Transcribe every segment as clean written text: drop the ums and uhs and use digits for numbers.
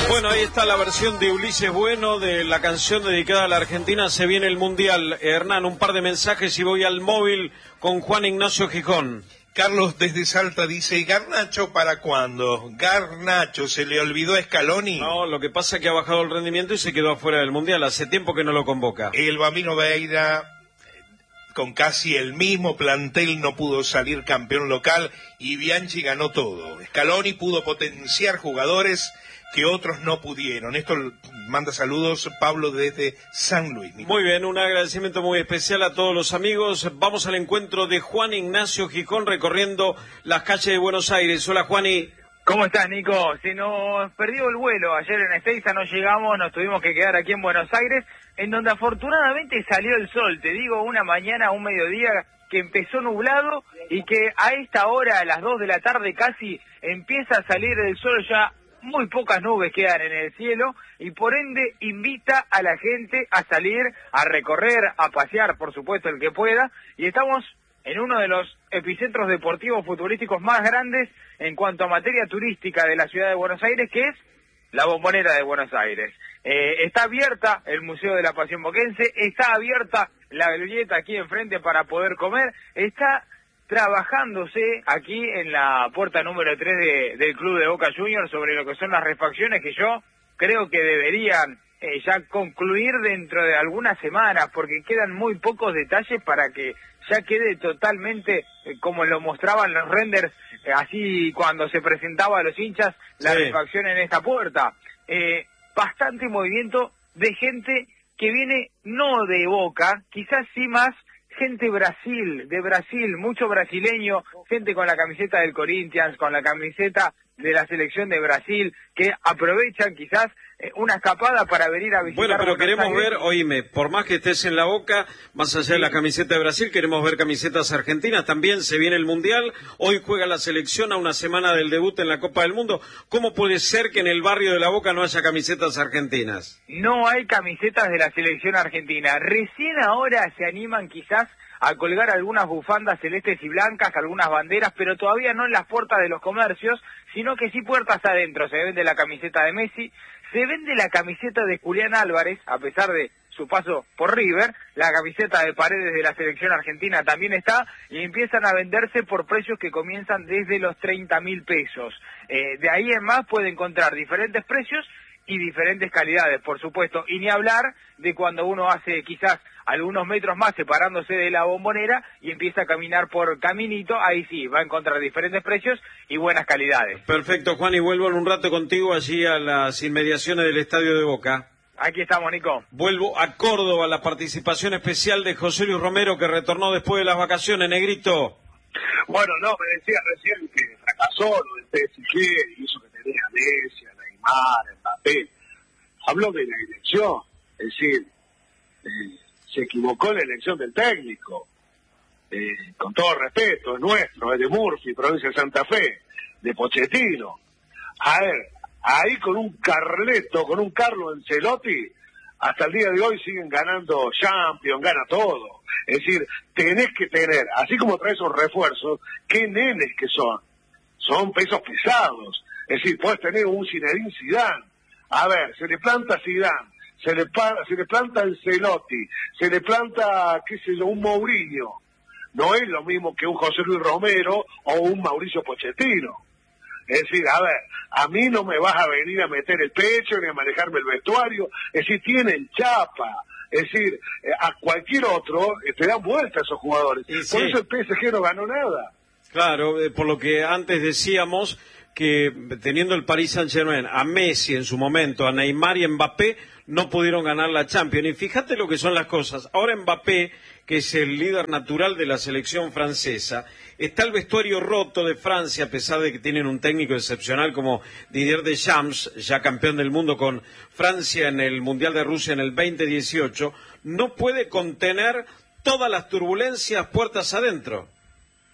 Bueno, ahí está la versión de Ulises Bueno de la canción dedicada a la Argentina. Se viene el Mundial. Hernán, un par de mensajes y voy al móvil con Juan Ignacio Gijón. Carlos desde Salta dice, ¿y Garnacho para cuándo? ¿Garnacho se le olvidó a Scaloni? No, lo que pasa es que ha bajado el rendimiento y se quedó afuera del Mundial. Hace tiempo que no lo convoca. El Bambino Veira, con casi el mismo plantel, no pudo salir campeón local y Bianchi ganó todo. Scaloni pudo potenciar jugadores que otros no pudieron. Esto manda saludos Pablo desde San Luis. Muy bien, un agradecimiento muy especial a todos los amigos. Vamos al encuentro de Juan Ignacio Gijón recorriendo las calles de Buenos Aires. Hola, Juani. ¿Cómo estás, Nico? Se nos perdió el vuelo. Ayer en Ezeiza no llegamos, nos tuvimos que quedar aquí en Buenos Aires, en donde afortunadamente salió el sol. Te digo, una mañana, un mediodía que empezó nublado y que a esta hora, a las 2 de la tarde casi, empieza a salir el sol. Ya muy pocas nubes quedan en el cielo y por ende invita a la gente a salir, a recorrer, a pasear, por supuesto, el que pueda. Y estamos en uno de los epicentros deportivos futbolísticos más grandes en cuanto a materia turística de la ciudad de Buenos Aires, que es la Bombonera de Buenos Aires. Está abierta el Museo de la Pasión Boquense, está abierta la glorieta aquí enfrente para poder comer, está trabajándose aquí en la puerta número 3 del Club de Boca Juniors sobre lo que son las refacciones que yo creo que deberían ya concluir dentro de algunas semanas, porque quedan muy pocos detalles para que ya quede totalmente como lo mostraban los renders, así cuando se presentaba a los hinchas la refacción en esta puerta. Bastante movimiento de gente que viene no de Boca, quizás sí más gente de Brasil, mucho brasileño, gente con la camiseta del Corinthians, con la camiseta de la selección de Brasil, que aprovechan quizás una escapada para venir a visitar. Bueno, pero queremos ver, oíme, por más que estés en la Boca, más allá de la camiseta de Brasil, queremos ver camisetas argentinas también. Se viene el Mundial, hoy juega la selección a una semana del debut en la Copa del Mundo. ¿Cómo puede ser que en el barrio de la Boca no haya camisetas argentinas? No hay camisetas de la selección argentina. Recién ahora se animan quizás a colgar algunas bufandas celestes y blancas, algunas banderas, pero todavía no en las puertas de los comercios, sino que sí puertas adentro. Se vende la camiseta de Messi, se vende la camiseta de Julián Álvarez, a pesar de su paso por River, la camiseta de Paredes de la selección argentina también está, y empiezan a venderse por precios que comienzan desde los 30.000 pesos. De ahí en más puede encontrar diferentes precios y diferentes calidades, por supuesto, y ni hablar de cuando uno hace quizás algunos metros más separándose de la Bombonera y empieza a caminar por Caminito, ahí sí, va a encontrar diferentes precios y buenas calidades. Perfecto, Juan, y vuelvo en un rato contigo allí a las inmediaciones del Estadio de Boca. Aquí estamos, Nico. Vuelvo a Córdoba, la participación especial de José Luis Romero, que retornó después de las vacaciones. Negrito. Bueno, no, me decía recién que fracasó lo del PSG, hizo que tenía a Messi, a Neymar, Mbappé. Habló de la elección, es decir, se equivocó en la elección del técnico. Con todo respeto, es nuestro, es de Murphy, provincia de Santa Fe, de Pochettino. A ver, ahí con un Carleto, con un Carlo Ancelotti, hasta el día de hoy siguen ganando Champions, gana todo. Es decir, tenés que tener, así como traes esos refuerzos, ¿qué nenes que son? Son pesos pesados. Es decir, podés tener un Zinedine Zidane. A ver, se le planta Zidane, se le planta Ancelotti, se le planta, qué sé yo, un Mourinho. No es lo mismo que un José Luis Romero o un Mauricio Pochettino. Es decir, a ver, a mí no me vas a venir a meter el pecho ni a manejarme el vestuario. Es decir, tienen chapa. Es decir, a cualquier otro te dan vuelta a esos jugadores. Por eso el PSG no ganó nada. Claro, por lo que antes decíamos que teniendo el Paris Saint-Germain a Messi en su momento, a Neymar y a Mbappé, no pudieron ganar la Champions. Y fíjate lo que son las cosas. Ahora Mbappé, que es el líder natural de la selección francesa, está el vestuario roto de Francia, a pesar de que tienen un técnico excepcional como Didier Deschamps, ya campeón del mundo con Francia en el Mundial de Rusia en el 2018, no puede contener todas las turbulencias puertas adentro.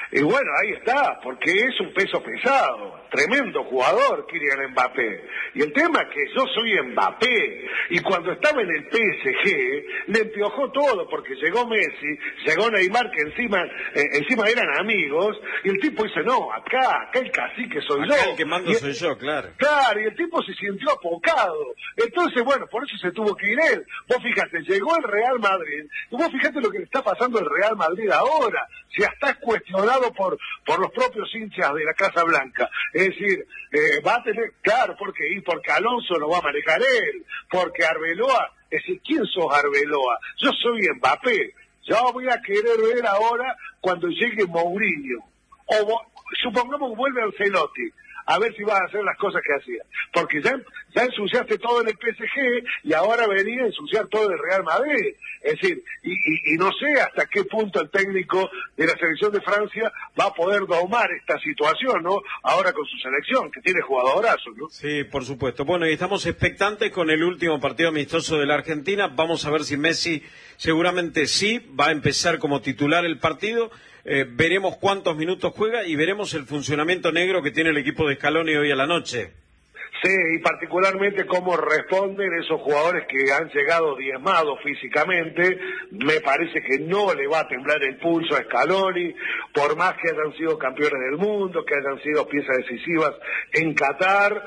Y bueno, ahí está, porque es un peso pesado, tremendo jugador Kylian Mbappé. Y el tema es que yo soy Mbappé, y cuando estaba en el PSG, le empiojó todo, porque llegó Messi, llegó Neymar, que encima eran amigos, y el tipo dice, no, acá el cacique soy acá yo. El que mando soy yo, claro. Claro, y el tipo se sintió apocado. Entonces, bueno, por eso se tuvo que ir él. Vos fíjate, llegó el Real Madrid, y vos fíjate lo que le está pasando al Real Madrid ahora. Si hasta es cuestionado por los propios hinchas de la Casa Blanca. Es decir, va a tener, claro, porque Alonso lo va a manejar él, porque Arbeloa, es decir, ¿quién sos Arbeloa? Yo soy Mbappé. Yo voy a querer ver ahora cuando llegue Mourinho. Supongamos que vuelve Ancelotti, a ver si va a hacer las cosas que hacía. Porque ya ensuciaste todo en el PSG y ahora venía a ensuciar todo el Real Madrid. Es decir, y no sé hasta qué punto el técnico de la selección de Francia va a poder domar esta situación, ¿no? Ahora con su selección, que tiene jugadorazos, ¿no? Sí, por supuesto. Bueno, y estamos expectantes con el último partido amistoso de la Argentina. Vamos a ver si Messi seguramente sí va a empezar como titular el partido. Veremos cuántos minutos juega y veremos el funcionamiento negro que tiene el equipo de Scaloni hoy a la noche. Sí, y particularmente cómo responden esos jugadores que han llegado diezmados físicamente. Me parece que no le va a temblar el pulso a Scaloni, por más que hayan sido campeones del mundo, que hayan sido piezas decisivas en Qatar.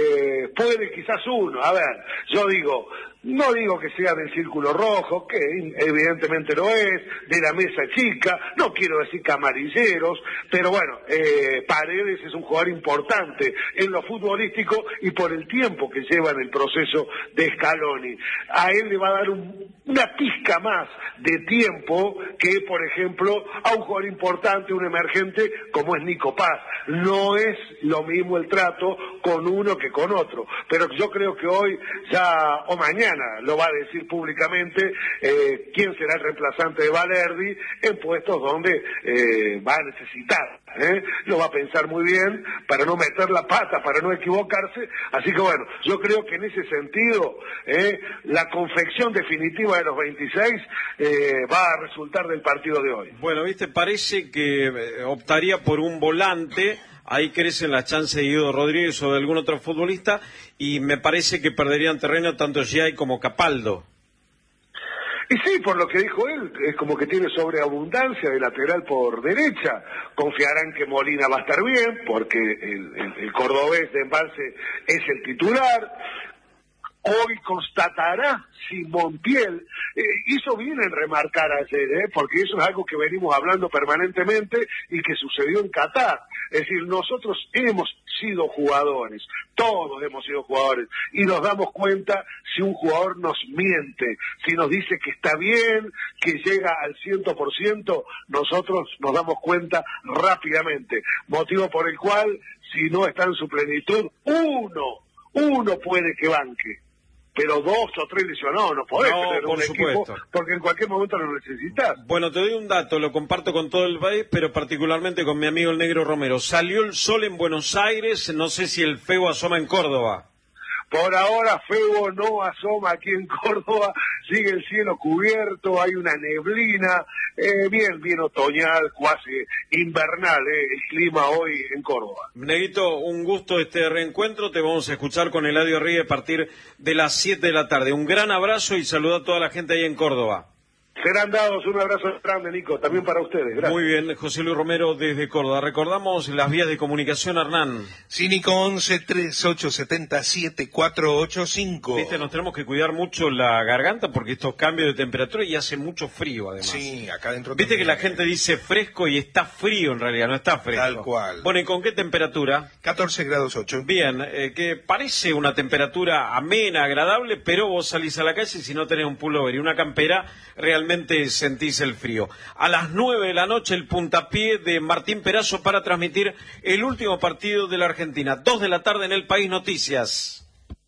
Puede quizás uno, a ver, yo digo, no digo que sea del círculo rojo, que evidentemente lo es, de la mesa chica, no quiero decir camarilleros, pero bueno, Paredes es un jugador importante en lo futbolístico y por el tiempo que lleva en el proceso de Scaloni. A él le va a dar una pizca más de tiempo que, por ejemplo, a un jugador importante, un emergente, como es Nico Paz. No es lo mismo el trato con uno que con otro, pero yo creo que hoy ya, o mañana, lo va a decir públicamente quién será el reemplazante de Valerdi en puestos donde va a necesitar. Lo va a pensar muy bien para no meter la pata, para no equivocarse. Así que bueno, yo creo que en ese sentido la confección definitiva de los 26 va a resultar del partido de hoy. Bueno, viste, parece que optaría por un volante. Ahí crecen las chances de Guido Rodríguez o de algún otro futbolista, y me parece que perderían terreno tanto Giai como Capaldo. Y sí, por lo que dijo él, es como que tiene sobreabundancia de lateral por derecha. Confiarán que Molina va a estar bien, porque el cordobés de Embalse es el titular. Hoy constatará si Montiel hizo bien en remarcar ayer, porque eso es algo que venimos hablando permanentemente y que sucedió en Qatar. Es decir, nosotros hemos sido jugadores, todos hemos sido jugadores, y nos damos cuenta si un jugador nos miente, si nos dice que está bien, que llega al 100%, nosotros nos damos cuenta rápidamente. Motivo por el cual, si no está en su plenitud, uno puede que banque. Pero 2 o 3 lesionados no podés tener un equipo, porque en cualquier momento lo necesitas. Bueno, te doy un dato, lo comparto con todo el país, pero particularmente con mi amigo el Negro Romero. Salió el sol en Buenos Aires, no sé si el feo asoma en Córdoba. Por ahora Febo no asoma aquí en Córdoba, sigue el cielo cubierto, hay una neblina, bien otoñal, casi invernal, el clima hoy en Córdoba. Neguito, un gusto este reencuentro, te vamos a escuchar con Eladio Ríos a partir de las 7 de la tarde. Un gran abrazo y saluda a toda la gente ahí en Córdoba. Serán dados, un abrazo grande, Nico, también para ustedes. Gracias. Muy bien, José Luis Romero desde Córdoba. Recordamos las vías de comunicación, Hernán. Sí, Nico, 11-3870-7485. Viste, nos tenemos que cuidar mucho la garganta porque estos cambios de temperatura y hace mucho frío, además. Sí, acá adentro. Viste que la gente dice fresco y está frío, en realidad, no está fresco. Tal cual. Bueno, ¿y con qué temperatura? 14 grados 8. Bien, que parece una temperatura amena, agradable, pero vos salís a la calle y si no tenés un pullover y una campera, realmente sentís el frío. A las 9 de la noche el puntapié de Martín Perazo para transmitir el último partido de la Argentina. 2 de la tarde en El País Noticias.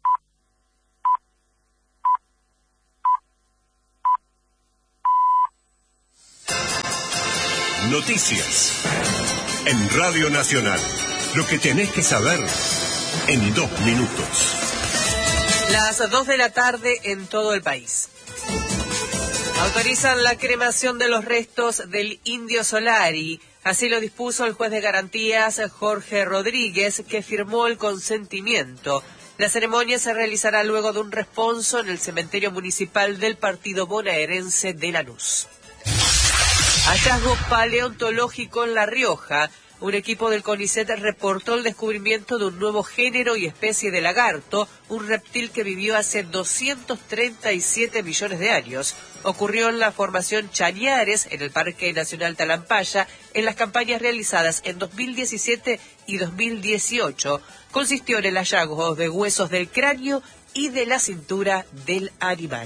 Noticias en Radio Nacional. Lo que tenés que saber en 2 minutos. Las 2 de la tarde en todo el país. Autorizan la cremación de los restos del Indio Solari. Así lo dispuso el juez de garantías Jorge Rodríguez, que firmó el consentimiento. La ceremonia se realizará luego de un responso en el cementerio municipal del partido bonaerense de Lanús. Hallazgo paleontológico en La Rioja. Un equipo del CONICET reportó el descubrimiento de un nuevo género y especie de lagarto, un reptil que vivió hace 237 millones de años. Ocurrió en la formación Chañares, en el Parque Nacional Talampaya, en las campañas realizadas en 2017 y 2018. Consistió en el hallazgo de huesos del cráneo y de la cintura del animal.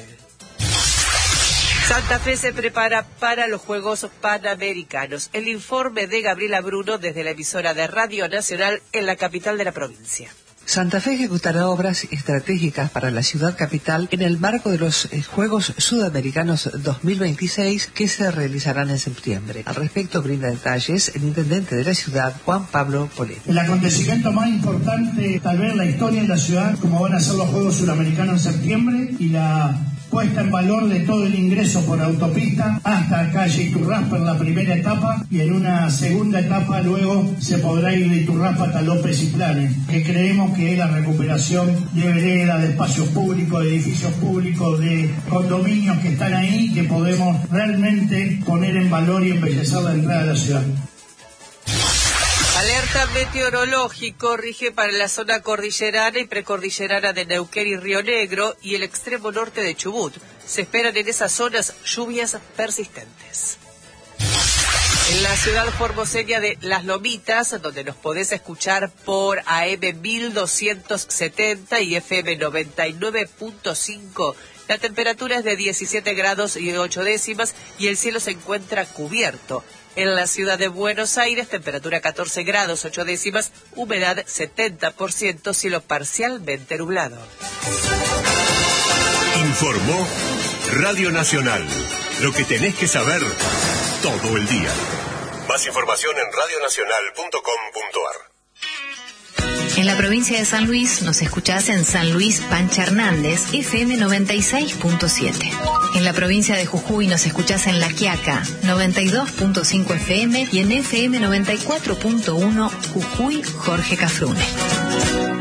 Santa Fe se prepara para los Juegos Panamericanos. El informe de Gabriela Bruno desde la emisora de Radio Nacional en la capital de la provincia. Santa Fe ejecutará obras estratégicas para la ciudad capital en el marco de los Juegos Sudamericanos 2026 que se realizarán en septiembre. Al respecto brinda detalles el intendente de la ciudad, Juan Pablo Polet. El acontecimiento más importante tal vez en la historia de la ciudad, como van a ser los Juegos Sudamericanos en septiembre, y la puesta en valor de todo el ingreso por autopista hasta calle Iturraspa en la primera etapa, y en una segunda etapa luego se podrá ir de Iturraspa hasta López y Planes, que creemos que es la recuperación de veredas, de espacios públicos, de edificios públicos, de condominios que están ahí, que podemos realmente poner en valor y embellecer la entrada de la ciudad. Alerta meteorológico rige para la zona cordillerana y precordillerana de Neuquén y Río Negro y el extremo norte de Chubut. Se esperan en esas zonas lluvias persistentes. En la ciudad formoseña de Las Lomitas, donde nos podés escuchar por AM 1270 y FM 99.5, la temperatura es de 17 grados y 8 décimas y el cielo se encuentra cubierto. En la ciudad de Buenos Aires, temperatura 14 grados 8 décimas, humedad 70%, cielo parcialmente nublado. Informó Radio Nacional. Lo que tenés que saber todo el día. Más información en radionacional.com.ar. En la provincia de San Luis nos escuchás en San Luis Pancha Hernández, FM 96.7. En la provincia de Jujuy nos escuchás en La Quiaca, 92.5 FM y en FM 94.1 Jujuy Jorge Cafrune.